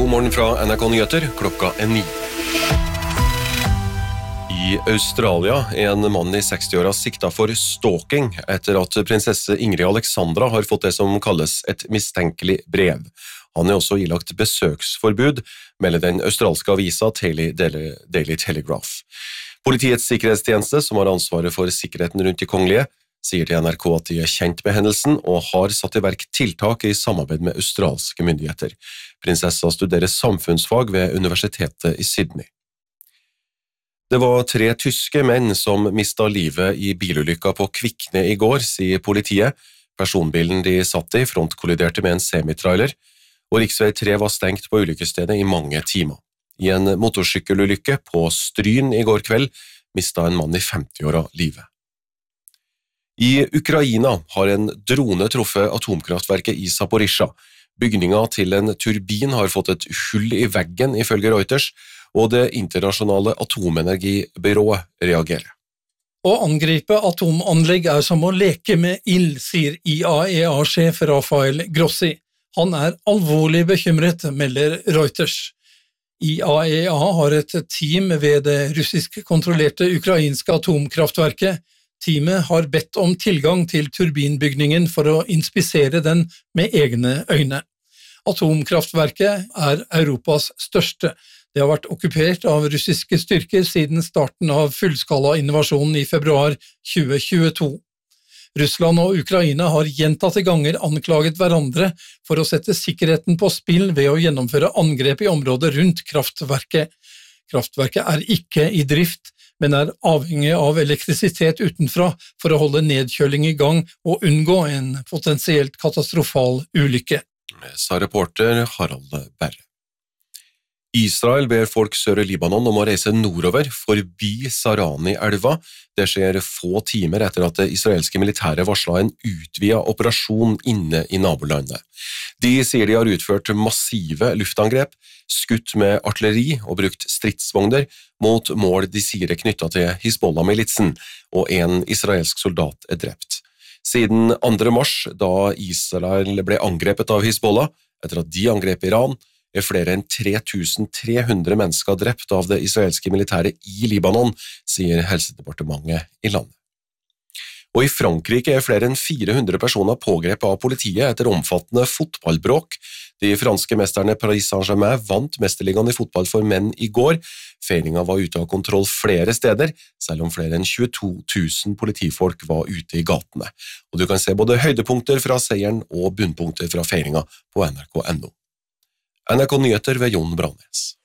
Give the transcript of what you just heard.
God morgen fra NRK Nyheter, klokka 9. I Australia en mann i 60-åra sikta for stalking etter at prinsesse Ingrid Alexandra har fått det som kalles et mistenkelig brev. Han er også ilagt besøksforbud, melder den australske avisa Daily Telegraph. Politiets sikkerhetstjeneste, som har ansvaret for sikkerheten rundt de kongelige, sier til NRK at de er kjent med hendelsen og har satt i verk tiltak i samarbeid med australske myndigheter. Prinsessa studerer samfunnsfag ved Universitetet i Sydney. Det var 3 tyske menn som mistet livet i bilulykka på Kvikne i går, sier politiet. Personbilen de satt i frontkolliderte med en semitrailer, og riksvei 3 var stengt på ulykkesstedet i mange timer. I en motorsykkelulykke på Stryn i går kveld mistet en mann i 50-åra livet. I Ukraina har en drone truffet atomkraftverket i Zaporizjzja. Bygninga til en turbin har fått et hull i veggen ifølge Reuters, og det internasjonale atomenergibyrået reagerer. Å angripe atomanlegg er som å leke med ild, sier IAEA-sjef Rafael Grossi. Han er alvorlig bekymret, melder Reuters. IAEA har et team ved det russisk-kontrollerte ukrainske atomkraftverket. Teamet har bedt om tilgang til turbinbygningen for å inspisere den med egne øyne. Atomkraftverket er Europas største. Det har vært okkupert av russiske styrker siden starten av fullskala-invasjonen i februar 2022. Russland og Ukraina har gjentatte ganger anklaget hverandre for å sette sikkerheten på spill ved å gjennomføre angrep i området rundt kraftverket. Kraftverket er ikke i drift, men er avhengig av elektrisitet utenfra for å holde nedkjøling i gang og unngå en potensielt katastrofal ulykke. Sa reporter Harald Berre. Israel ber folk sør i Libanon om å reise nordover forbi Sarani-elva. Det skjer få timer etter at det israelske militæret varslet en utvidet operasjon inne i nabolandet. De sier de har utført massive luftangrep, skutt med artilleri og brukt stridsvogner mot mål de sier er knyttet til Hizbollah-militsen, og en israelsk soldat er drept. Siden 2. mars, da Israel ble angrepet av Hizbollah, etter at de angrep Iran, er flere enn 3300 mennesker drept av det israelske militæret i Libanon, sier helsedepartementet i landet. Og i Frankrike er flere enn 400 personer pågrepet av politiet etter omfattende fotballbråk. De franske mesterne Paris Saint-Germain vant mesterligaen i fotball for menn i går. Feiringen var ute av kontroll flere steder, selv om flere enn 22 000 politifolk var ute i gatene. Og du kan se både høydepunkter fra seieren og bunnpunkter fra feiringen på NRK.no. NRK Nyheter ved Jon Brannes.